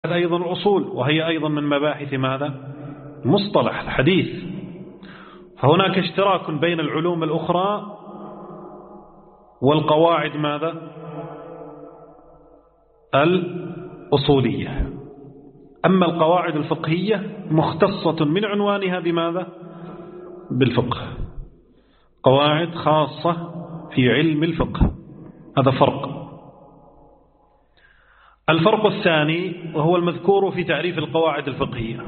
أيضا الأصول، وهي أيضا من مباحث ماذا؟ مصطلح الحديث. فهناك اشتراك بين العلوم الأخرى والقواعد ماذا؟ الأصولية. أما القواعد الفقهية مختصة من عنوانها بماذا؟ بالفقه، قواعد خاصة في علم الفقه. هذا فرق. الفرق الثاني وهو المذكور في تعريف القواعد الفقهية،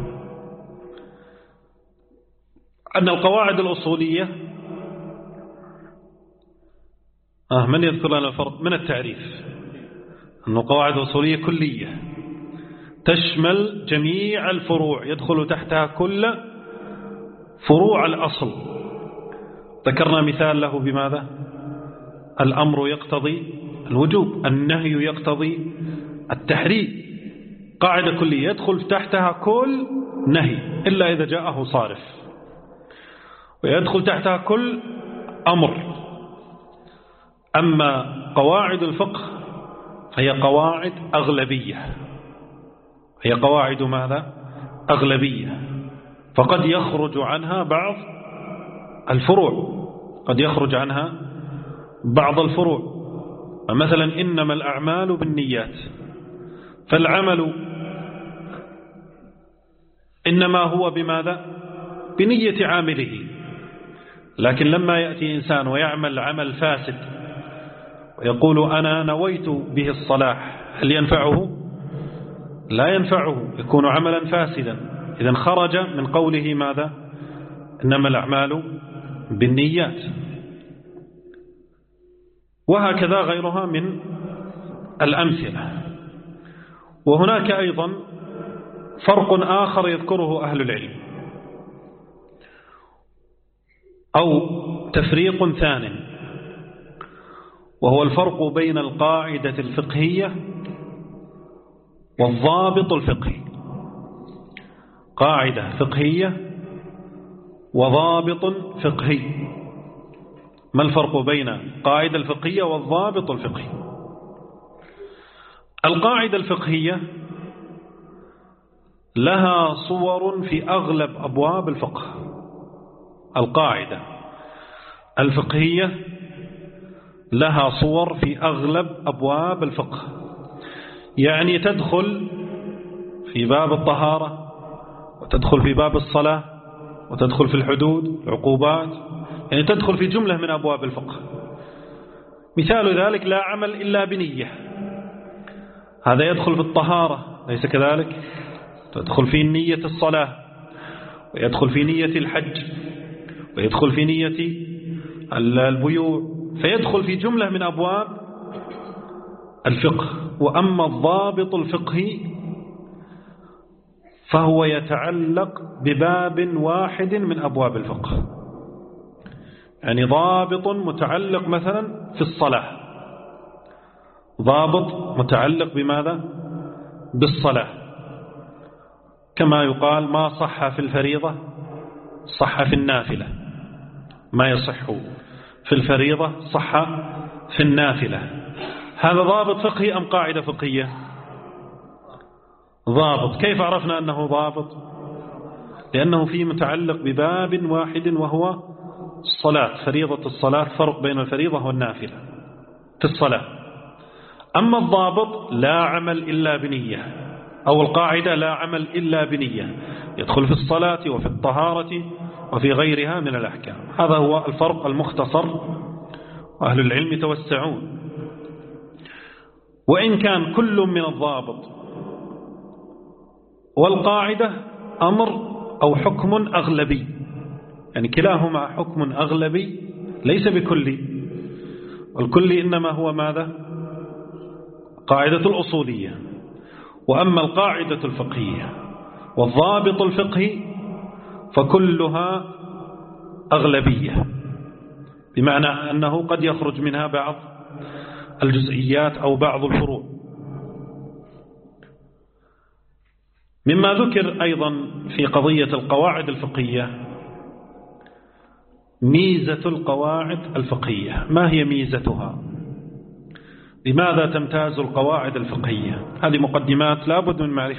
أن القواعد الأصولية من يذكر لنا الفرق من التعريف؟ أن القواعد الأصولية كلية تشمل جميع الفروع، يدخل تحتها كل فروع الأصل. ذكرنا مثال له بماذا؟ الأمر يقتضي الوجوب، النهي يقتضي التحريم. قاعدة كلية يدخل تحتها كل نهي إلا إذا جاءه صارف، ويدخل تحتها كل أمر. أما قواعد الفقه هي قواعد أغلبية، هي قواعد ماذا؟ أغلبية، فقد يخرج عنها بعض الفروع، قد يخرج عنها بعض الفروع. مثلا إنما الأعمال بالنيات، فالعمل إنما هو بماذا؟ بنية عامله. لكن لما يأتي إنسان ويعمل عمل فاسد ويقول أنا نويت به الصلاح، هل ينفعه؟ لا ينفعه، يكون عملا فاسدا. إذن خرج من قوله ماذا؟ إنما الأعمال بالنيات. وهكذا غيرها من الأمثلة. وهناك أيضا فرق آخر يذكره أهل العلم، أو تفريق ثان، وهو الفرق بين القاعدة الفقهية والضابط الفقهي. قاعدة فقهية وضابط فقهي. ما الفرق بين القاعدة الفقهية والضابط الفقهي؟ القاعدة الفقهية لها صور في أغلب أبواب الفقه. القاعدة الفقهية لها صور في أغلب أبواب الفقه، يعني تدخل في باب الطهارة، وتدخل في باب الصلاة، وتدخل في الحدود العقوبات، يعني تدخل في جملة من أبواب الفقه. مثال ذلك لا عمل إلا بنية، هذا يدخل في الطهارة، ليس كذلك؟ تدخل في نية الصلاة، ويدخل في نية الحج، ويدخل في نية البيوع، فيدخل في جملة من أبواب الفقه. وأما الضابط الفقهي فهو يتعلق بباب واحد من أبواب الفقه، يعني ضابط متعلق مثلا في الصلاة، ضابط متعلق بماذا؟ بالصلاة. كما يقال ما صح في الفريضة صح في النافلة، ما يصح في الفريضة صح في النافلة. هذا ضابط فقهي أم قاعدة فقهية؟ ضابط. كيف عرفنا أنه ضابط؟ لأنه فيه متعلق بباب واحد وهو الصلاة، فريضة الصلاة، فرق بين الفريضة والنافلة في الصلاة. أما الضابط لا عمل إلا بنية، أو القاعدة لا عمل إلا بنية، يدخل في الصلاة وفي الطهارة وفي غيرها من الأحكام. هذا هو الفرق المختصر، وأهل العلم يتوسعون. وإن كان كل من الضابط والقاعدة أمر أو حكم أغلبي، يعني كلاهما حكم أغلبي ليس بكلي، والكلي إنما هو ماذا؟ قاعدة الأصولية. وأما القاعدة الفقهية والضابط الفقهي فكلها أغلبية، بمعنى أنه قد يخرج منها بعض الجزئيات أو بعض الفروع. مما ذكر أيضا في قضية القواعد الفقهية ميزة القواعد الفقهية. ما هي ميزتها؟ لماذا تمتاز القواعد الفقهية؟ هذه مقدمات لا بد من معرفة